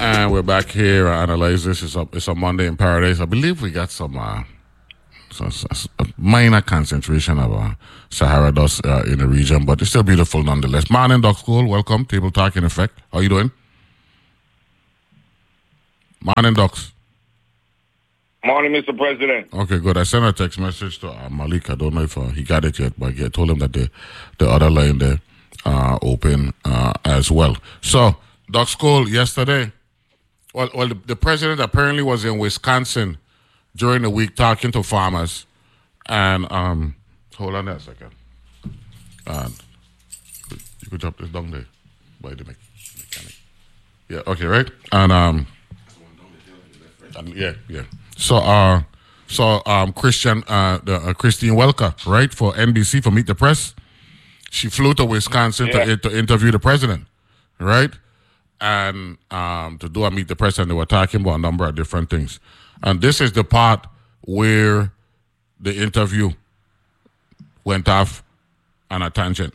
And we're back here. Analyze this. It's a Monday in Paradise. I believe we got some a minor concentration of Sahara dust in the region, but it's still beautiful nonetheless. Morning, Doc School. Welcome. Table Talk in effect. How you doing? Morning, Docs. Morning, Mr. President. Okay, good. I sent a text message to Malik. I don't know if he got it yet, but I told him that the other line there open as well. So, Doc School, yesterday, well, the president apparently was in Wisconsin during the week talking to farmers. And, hold on there a second. You could drop this down there by the mechanic. Yeah, okay, right? And, yeah. So, Christine Welker, right, for NBC, for Meet the Press, she flew to Wisconsin to interview the president, right? And to do a Meet the Press, and they were talking about a number of different things. And this is the part where the interview went off on a tangent.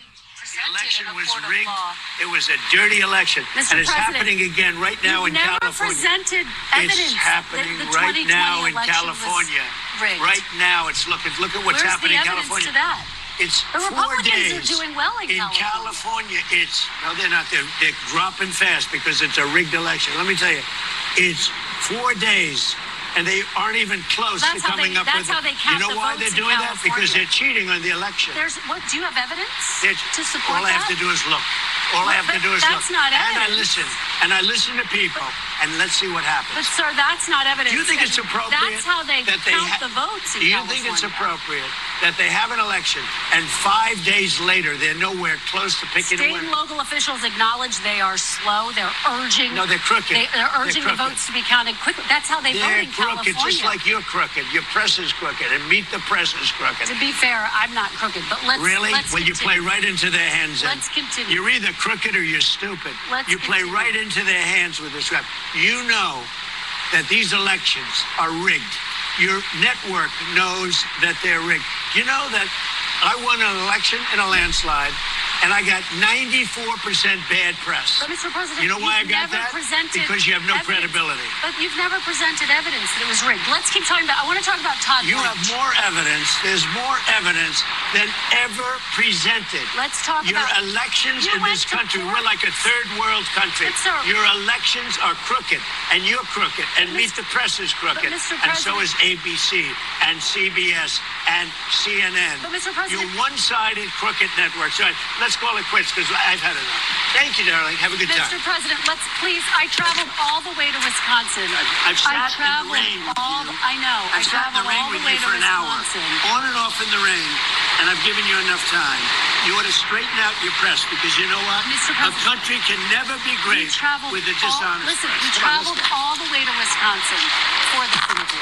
The election was rigged. It was a dirty election. Mr. And it's President, happening again right now in California. Presented evidence. It's happening right now in California. Right now, it's look at what's happening in California. To that? It's the 4 Republicans days. are doing well in California. No, they're not. They're dropping fast because it's a rigged election. Let me tell you, it's 4 days. And they aren't even close to coming up with it. You know why they're doing that? Because they're cheating on the election. Do you have evidence to support that? All I have to do is look. All I have to do is look. That's not evidence. And I listen to people, and let's see what happens. But, sir, that's not evidence. Do you think it's appropriate? That's how they count the votes in California. Do you think it's appropriate that they have an election, and 5 days later, they're nowhere close to picking a winner? State and local officials acknowledge they are slow. They're urging. No, they're crooked. They're urging the votes to be counted quickly. That's how they vote in California. Crooked, just like you're crooked. Your press is crooked, and Meet the Press is crooked. To be fair, I'm not crooked, but let's Really? Let's Well, you play right into their hands. Let's continue. You're either crooked or you're stupid. You play right into their hands with this crap. You know that these elections are rigged. Your network knows that they're rigged. You know that I won an election in a landslide, and I got 94% bad press. But, Mr. President, you know why I got that? Because you have no credibility. But you've never presented evidence that it was rigged. Let's keep talking about. I want to talk about Todd. You have more evidence. There's more evidence than ever presented. Let's talk your about elections in this country. We're like a third world country. Your elections are crooked, and you're crooked, and Meet the Press is crooked, and so is ABC and CBS and CNN. But, Mr. President, you're one-sided crooked networks. All right, let's call it quits because I've had enough. Thank you, darling. Have a good time. Mr. President, let's please. I traveled all the way to Wisconsin. I've sat in the rain. I know. I've sat in the rain with you for an hour, on and off in the rain, and I've given you enough time. You ought to straighten out your press because you know what? A country can never be great with a dishonest press. Listen, we Come traveled all the way to Wisconsin for this interview.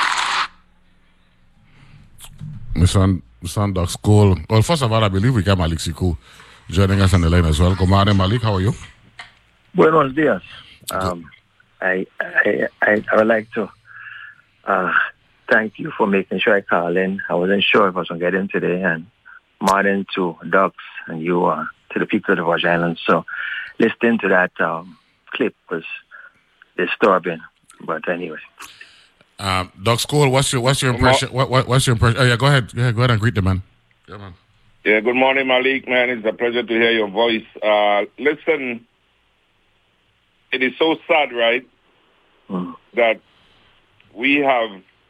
Mr. Doc School. Well, first of all, I believe we got Malik Siku joining us on the line as well. Good morning, Malik. How are you? Buenos dias. I would like to thank you for making sure I call in. I wasn't sure if I was going to get in today. And morning to Docs and you, to the people of the Virgin Islands. So listening to that clip was disturbing. But anyway. Doc School, what's your impression? What's your impression? Oh, yeah, go ahead. Yeah, go ahead and greet the man. Yeah, man. Yeah, good morning, Malik, man. It's a pleasure to hear your voice. Listen, it is so sad, right, that we have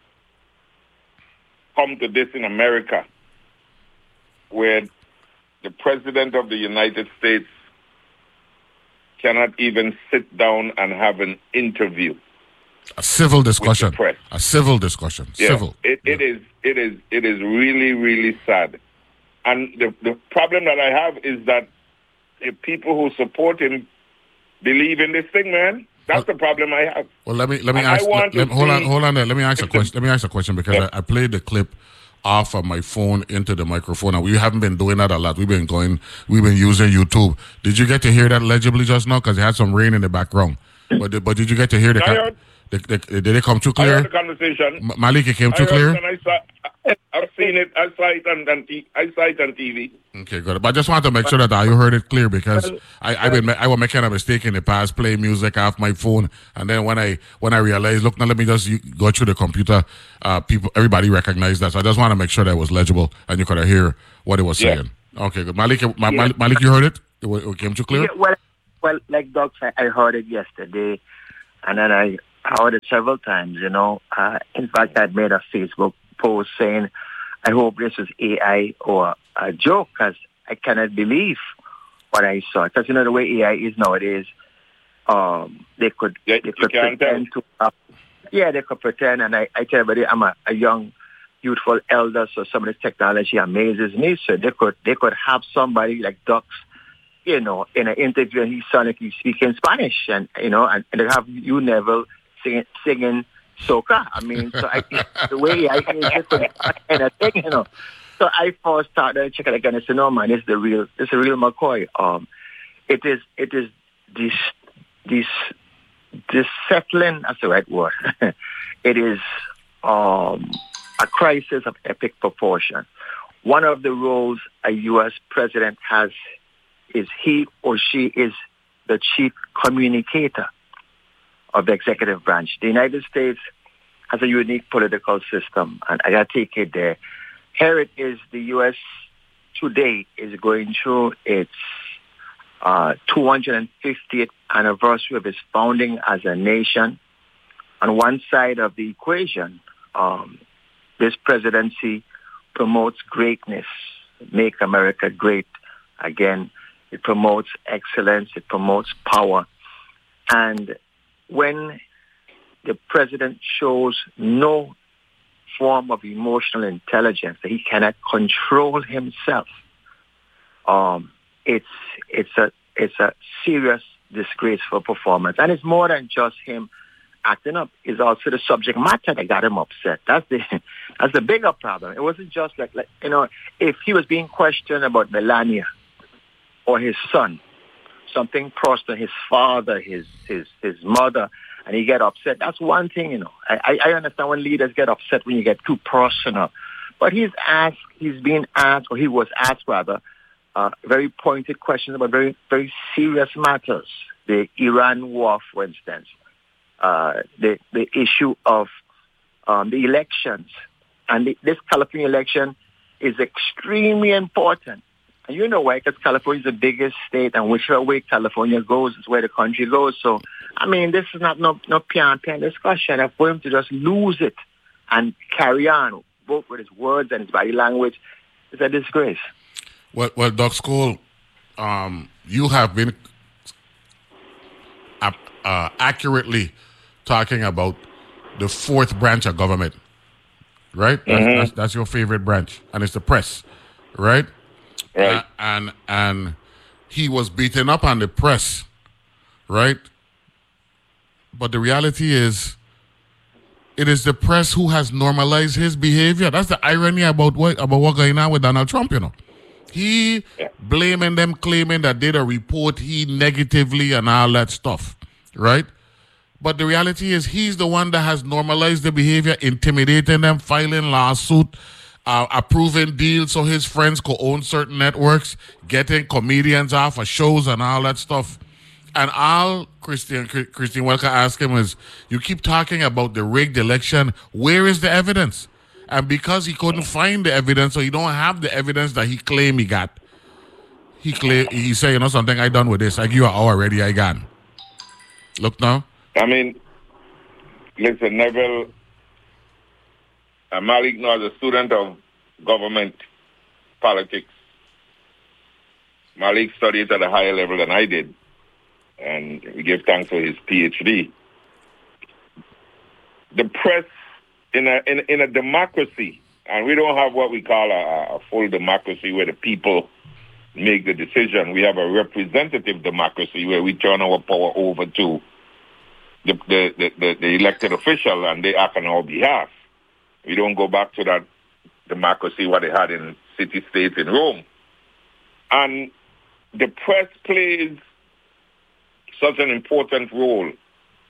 come to this in America where the President of the United States cannot even sit down and have an interview. A civil discussion. A civil discussion. Yeah, civil. It is really, really sad. And the problem that I have is that the people who support him believe in this thing, man. That's the problem I have. Well, let me ask. Hold on there. Let me ask a question. Let me ask a question because I played the clip off of my phone into the microphone, and we haven't been doing that a lot. We've been using YouTube. Did you get to hear that legibly just now? Because it had some rain in the background. But did you get to hear did it come too clear? I heard the conversation. Malik, it came too clear? I've seen it. I saw it on TV. Okay, good. But I just want to make sure that you heard it clear, because I was making a mistake in the past, playing music off my phone, and then when I realized, look, now let me just go through the computer. Everybody recognized that, so I just want to make sure that it was legible and you could hear what it was saying. Okay, good. Malik, Malik, you heard it? It came too clear? Yeah, well, like Doc said, I heard it yesterday, and then I heard it several times. In fact, I made a Facebook post saying, I hope this is AI or a joke, because I cannot believe what I saw. Because the way AI is nowadays, they could pretend to. They could pretend, and I tell everybody I'm a young, youthful elder, so some of this technology amazes me. So they could have somebody like Dux, in an interview, and he sounded like he's speaking Spanish, and they have you Neville singing soca. I mean, so the way I hear different kind of thing, So I first started to check it again. I said, no man, it's the real McCoy. It is this settling, that's the right word. It is a crisis of epic proportion. One of the roles a U.S. president has is he or she is the chief communicator of the executive branch. The United States has a unique political system, and I gotta take it there. Here it is, the U.S. today is going through its 250th anniversary of its founding as a nation. On one side of the equation, this presidency promotes greatness, make America great again. It promotes excellence, it promotes power. And when the president shows no form of emotional intelligence, that he cannot control himself, it's a serious, disgraceful performance. And it's more than just him acting up. It's also the subject matter that got him upset. That's the bigger problem. It wasn't just like if he was being questioned about Melania or his son, something personal, his father, his mother, and he get upset, that's one thing, I understand when leaders get upset when you get too personal. But he was asked rather, very pointed questions about very, very serious matters. The Iran war, for instance, the issue of the elections. And this California election is extremely important. And you know why? Because California is the biggest state, and whichever way California goes is where the country goes. So, I mean, this is not no pian discussion. And for him to just lose it and carry on, both with his words and his body language, is a disgrace. Well, Doc School, you have been accurately talking about the fourth branch of government, right? Mm-hmm. That's your favorite branch, and it's the press, right? Right. And he was beaten up on the press, right? But the reality is, it is the press who has normalized his behavior. That's the irony about what going on with Donald Trump, He blaming them, claiming that they report he negatively and all that stuff, right? But the reality is he's the one that has normalized the behavior, intimidating them, filing lawsuit, approving deals so his friends could own certain networks, getting comedians off of shows and all that stuff. And all Christine Welker asked him is, you keep talking about the rigged election. Where is the evidence? And because he couldn't find the evidence, so he don't have the evidence that he claimed he got, he said, something I done with this. I give you an hour already, I gone. Look now. I mean, listen, Neville, Malik now is a student of government politics. Malik studied at a higher level than I did, and we give thanks for his PhD. The press in a democracy, and we don't have what we call a full democracy where the people make the decision. We have a representative democracy where we turn our power over to the elected official, and they act on our behalf. We don't go back to that democracy what they had in city-states in Rome. And the press plays such an important role.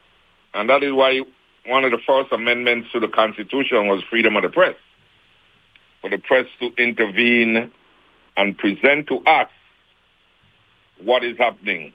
And that is why one of the first amendments to the Constitution was freedom of the press. for the press to intervene and present to us what is happening.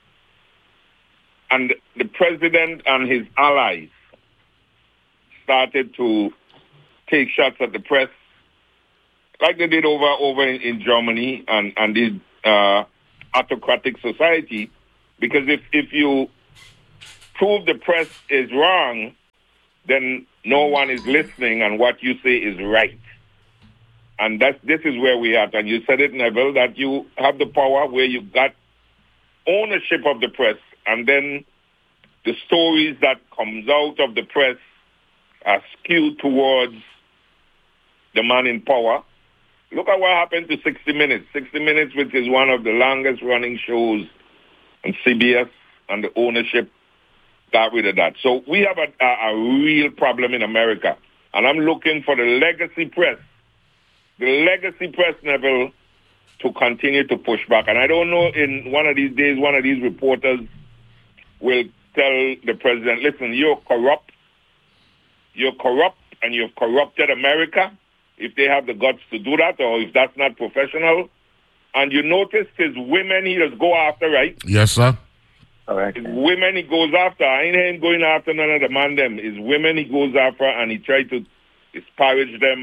And the president and his allies started to take shots at the press like they did over in Germany and this autocratic society, because if you prove the press is wrong, then no one is listening and what you say is right. And this is where we are. And you said it, Neville, that you have the power where you got ownership of the press, and then the stories that comes out of the press are skewed towards the man in power. Look at what happened to 60 Minutes. 60 Minutes, which is one of the longest running shows on CBS, and the ownership got rid of that. So we have a real problem in America. And I'm looking for the legacy press, Neville, to continue to push back. And I don't know, in one of these days, one of these reporters will tell the president, listen, you're corrupt, and you've corrupted America, if they have the guts to do that, or if that's not professional. And you notice his women he does go after, right? Yes, sir. All right. His women he goes after. I ain't going after none of the man them. His women he goes after, and he tries to disparage them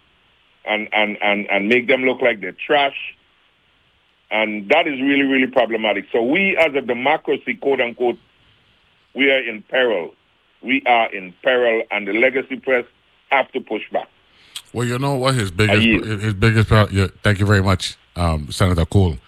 and make them look like they're trash. And that is really, really problematic. So we, as a democracy, quote unquote, we are in peril. We are in peril, and the legacy press have to push back. Well, you know what his biggest yeah, thank you very much, Senator Cole.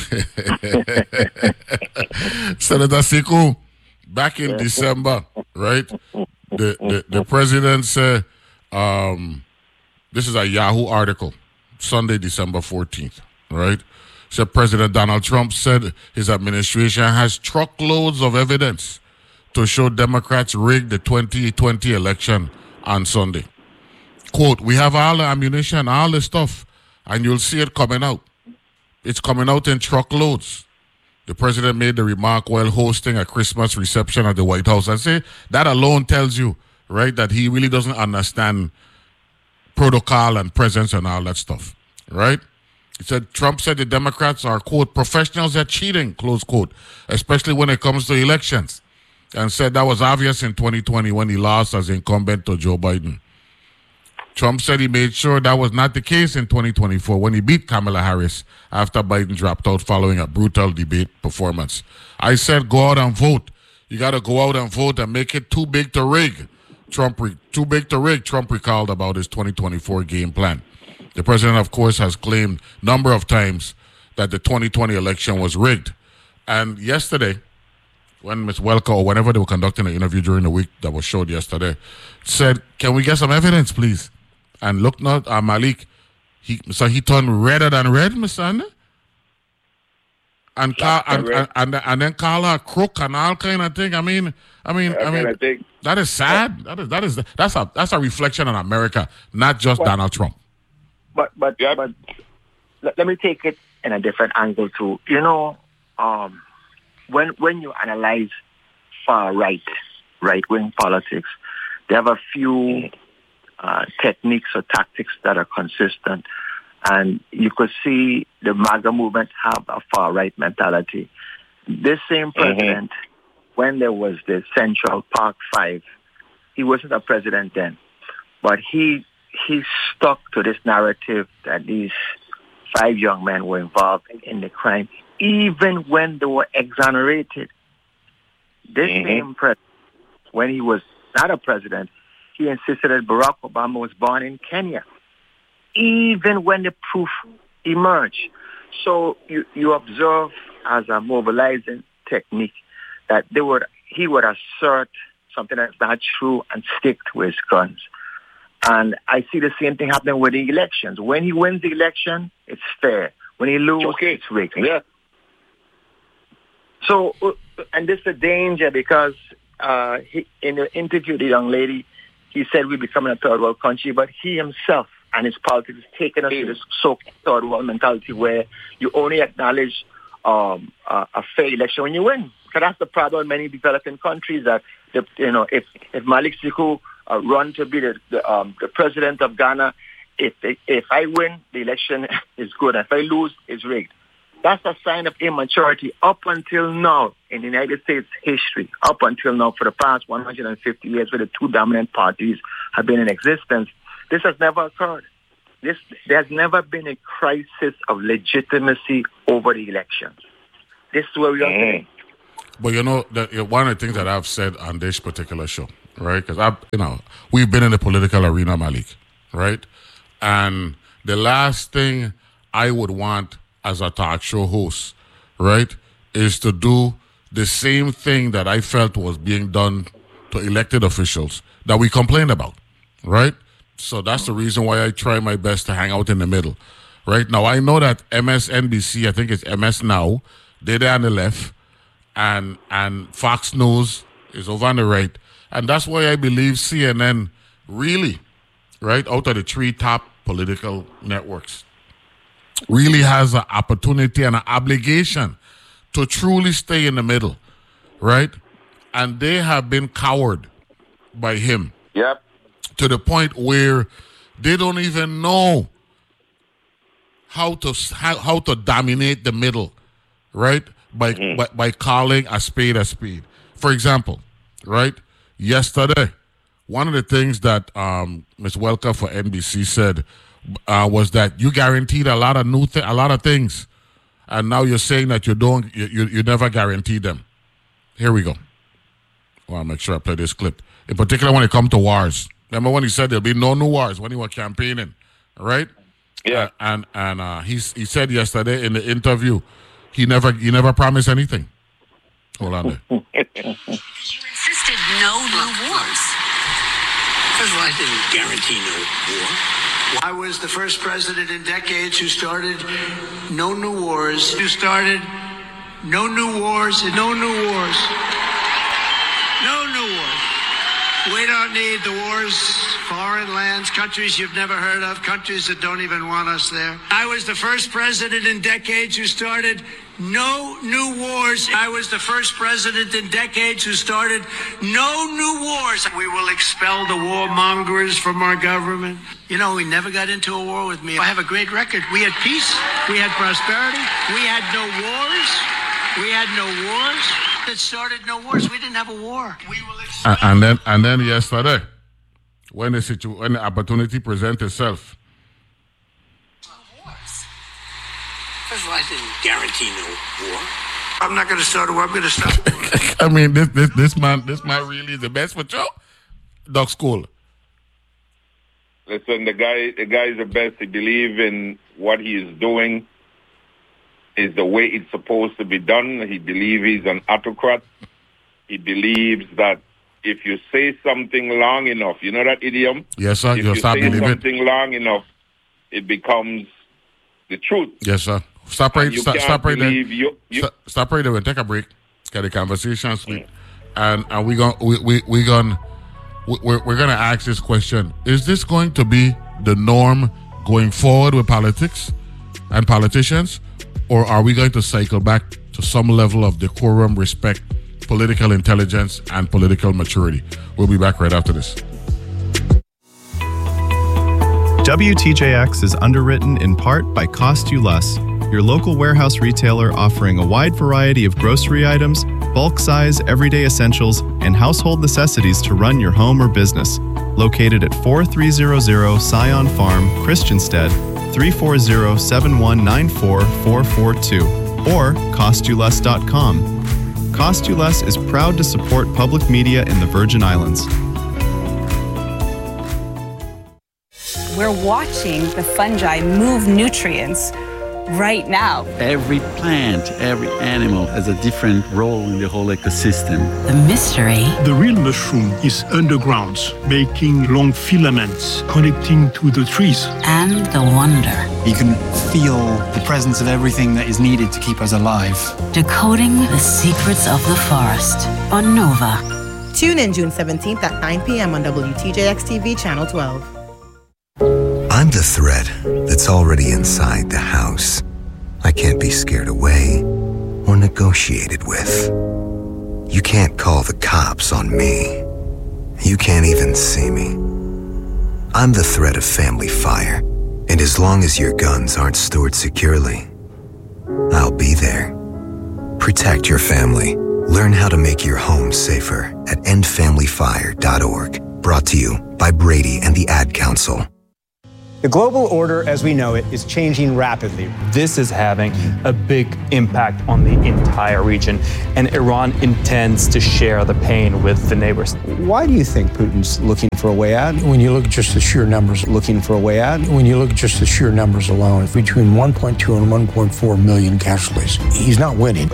Senator Siku, back in December, right? The president said, this is a Yahoo article, Sunday, December 14th, right? So President Donald Trump said his administration has truckloads of evidence to show Democrats rigged the 2020 election on Sunday. Quote, we have all the ammunition, all the stuff, and you'll see it coming out. It's coming out in truckloads. The president made the remark while hosting a Christmas reception at the White House. I say that alone tells you, right, that he really doesn't understand protocol and presence and all that stuff, right? He said, Trump said the Democrats are, quote, professionals at cheating, close quote, especially when it comes to elections, and said that was obvious in 2020 when he lost as incumbent to Joe Biden. Trump said he made sure that was not the case in 2024 when he beat Kamala Harris after Biden dropped out following a brutal debate performance. I said, go out and vote. You got to go out and vote and make it too big to rig. Trump recalled about his 2024 game plan. The president, of course, has claimed a number of times that the 2020 election was rigged. And yesterday, when Ms. Welker, or whenever they were conducting an interview during the week that was showed yesterday, said, can we get some evidence, please? And look not Malik, he turned redder than red, Mr. Andy. And then call her a crook and all kind of thing. I mean, that is sad. That's a reflection on America, not just Donald Trump. But let me take it in a different angle too. You know, when you analyze far right-wing politics, they have a few techniques or tactics that are consistent. And you could see the MAGA movement have a far-right mentality. This same president, when there was the Central Park 5, he wasn't a president then, but he stuck to this narrative that these 5 young men were involved in the crime, even when they were exonerated. This same president, when he was not a president, he insisted that Barack Obama was born in Kenya, even when the proof emerged. So you observe as a mobilizing technique that he would assert something that's not true and stick to his guns. And I see the same thing happening with the elections. When he wins the election, it's fair. When he loses, it's rigged. Yeah. So, and this is a danger because in the interview with the young lady, he said we're becoming a third world country, but he himself and his politics has taken us to this so-called third world mentality where you only acknowledge a fair election when you win. So that's the problem in many developing countries that, if Malik Siku run to be the president of Ghana if I win, the election is good. If I lose, it's rigged. That's a sign of immaturity. Up until now, in the United States history, up until now, for the past 150 years, where the two dominant parties have been in existence, this has never occurred. There's never been a crisis of legitimacy over the elections. This is where we are today. But one of the things that I've said on this particular show, right? Because we've been in the political arena, Malik, right? And the last thing I would want as a talk show host, right, is to do the same thing that I felt was being done to elected officials that we complained about, right? So that's the reason why I try my best to hang out in the middle, right? Now, I know that MSNBC, I think it's MS Now, they're there on the left, and Fox News is over on the right. And that's why I believe CNN really, right, out of the three top political networks, really has an opportunity and an obligation to truly stay in the middle, right? And they have been cowered by him. Yep. To the point where they don't even know how to dominate the middle, right? By calling a spade a spade. For example, right? Yesterday, one of the things that Ms. Welker for NBC said was that you guaranteed a lot of things, and now you're saying that you never guaranteed them. Here we go. Well, I'll make sure I play this clip. In particular, when it comes to wars. Remember when he said there'll be no new wars when he was campaigning, right? Yeah. And he said yesterday in the interview he never promised anything. Hold on there. You insisted no new wars. First of all, I didn't guarantee no war. I was the first president in decades who started no new wars. Who started no new wars and no new wars. No new wars. We don't need the wars, foreign lands, countries you've never heard of, countries that don't even want us there. I was the first president in decades who started no new wars. I was the first president in decades who started no new wars. We will expel the warmongers from our government. You know, we never got into a war with me. I have a great record. We had peace. We had prosperity. We had no wars. We had no wars. That started no wars. We didn't have a war. We will expel. And then yesterday, when the opportunity presents itself. First of all, I didn't guarantee no war. I'm not going to start a war. I'm going to stop. I mean, this man really is the best for Joe. Doc School. Listen, the guy is the best. He believes in what he is doing. Is the way it's supposed to be done. He believes he's an autocrat. He believes that if you say something long enough, you know that idiom? Yes, sir. If you say something long enough, it becomes the truth. Yes, sir. Stop right there. Stop right there and take a break. Get the conversation sweet. And we're gonna ask this question. Is this going to be the norm going forward with politics and politicians? Or are we going to cycle back to some level of decorum, respect, political intelligence, and political maturity? We'll be back right after this. WTJX is underwritten in part by Cost You Less, your local warehouse retailer offering a wide variety of grocery items, bulk size, everyday essentials, and household necessities to run your home or business. Located at 4300 Scion Farm, Christiansted, 340-7194442 or costyouless.com. Cost You Less is proud to support public media in the Virgin Islands. We're watching the fungi move nutrients right now. Every plant, every animal has a different role in the whole ecosystem. The mystery. The real mushroom is underground, making long filaments connecting to the trees. And the wonder. You can feel the presence of everything that is needed to keep us alive. Decoding the secrets of the forest on Nova. Tune in June 17th at 9 p.m. on WTJX TV Channel 12. I'm the threat that's already inside the house. I can't be scared away or negotiated with. You can't call the cops on me. You can't even see me. I'm the threat of family fire. And as long as your guns aren't stored securely, I'll be there. Protect your family. Learn how to make your home safer at endfamilyfire.org. Brought to you by Brady and the Ad Council. The global order as we know it is changing rapidly. This is having a big impact on the entire region, and Iran intends to share the pain with the neighbors. Why do you think Putin's looking for a way out? When you look at just the sheer numbers, looking for a way out? When you look at just the sheer numbers alone, between 1.2 and 1.4 million casualties, he's not winning.